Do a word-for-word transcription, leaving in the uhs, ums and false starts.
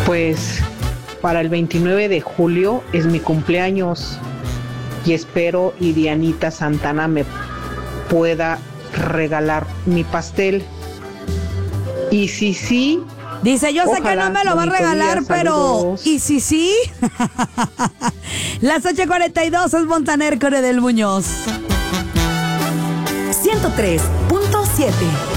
Pues para el veintinueve de julio es mi cumpleaños y espero y Dianita Santana me pueda regalar mi pastel. Y si sí, dice, yo sé que no me lo va a regalar, día, pero ¿y si sí? Las ocho cuarenta y dos es Montaner Core del Muñoz. ciento tres punto siete